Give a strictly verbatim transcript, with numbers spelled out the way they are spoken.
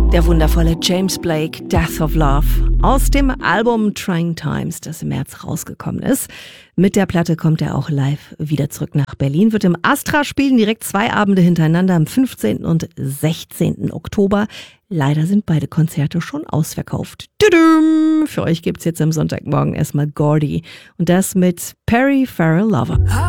Der wundervolle James Blake, Death of Love, aus dem Album Trying Times, das im März rausgekommen ist. Mit der Platte kommt er auch live wieder zurück nach Berlin, wird im Astra spielen, direkt zwei Abende hintereinander am fünfzehnten und sechzehnten Oktober. Leider sind beide Konzerte schon ausverkauft. Tudum! Für euch gibt's jetzt am Sonntagmorgen erstmal Gordy und das mit Perry Farrell Lover.